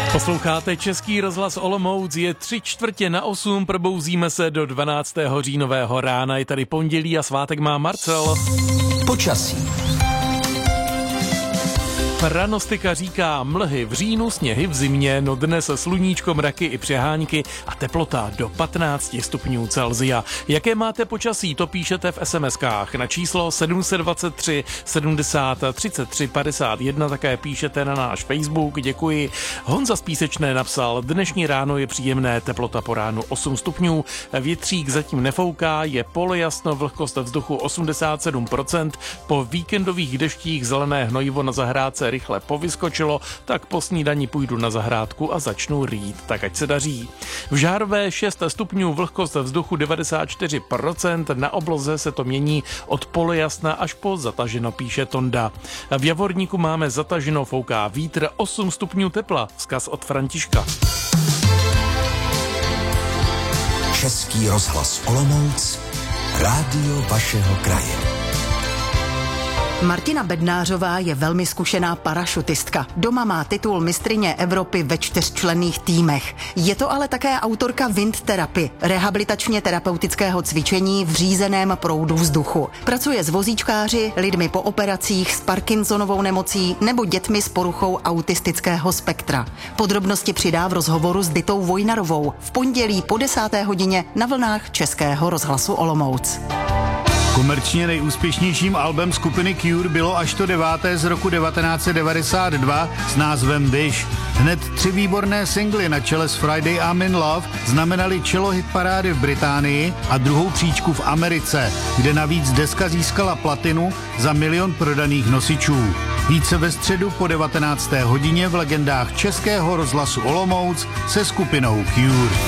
Posloucháte Český rozhlas Olomouc, je 7:45, probouzíme se do 12. říjnového rána, je tady pondělí a svátek má Marcel. Počasí. Pranostika říká mlhy v říjnu, sněhy v zimě, no dnes sluníčko, mraky i přehánky a teplota do 15 stupňů Celsia. Jaké máte počasí, to píšete v SMS-kách na číslo 723 70 33 51, také píšete na náš Facebook, děkuji. Honza z Písečné napsal, dnešní ráno je příjemné, teplota po ránu 8 stupňů, větřík zatím nefouká, je polojasno, vlhkost vzduchu 87%, po víkendových deštích zelené hnojivo na zahrádce rychle povyskočilo, tak po snídani půjdu na zahrádku a začnu rýt, tak ať se daří. V Žárové 6 stupňů, vlhkost vzduchu 94%, na obloze se to mění od polojasna až po zataženo, píše Tonda. V Javorníku máme zataženo, fouká vítr, 8 stupňů tepla, vzkaz od Františka. Český rozhlas Olomouc, rádio vašeho kraje. Martina Bednářová je velmi zkušená parašutistka. Doma má titul mistryně Evropy ve 4členných týmech. Je to ale také autorka Wind Therapy, rehabilitačně terapeutického cvičení v řízeném proudu vzduchu. Pracuje s vozíčkáři, lidmi po operacích, s Parkinsonovou nemocí nebo dětmi s poruchou autistického spektra. Podrobnosti přidá v rozhovoru s Ditou Vojnarovou v pondělí po 10. hodině na vlnách Českého rozhlasu Olomouc. Komerčně nejúspěšnějším albem skupiny Cure bylo až to 9. z roku 1992 s názvem Wish. Hned 3 výborné singly na čele s Friday I'm in Love znamenaly čelo hitparády v Británii a druhou příčku v Americe, kde navíc deska získala platinu za 1 milion prodaných nosičů. Více ve středu po 19. hodině v legendách Českého rozhlasu Olomouc se skupinou Cure.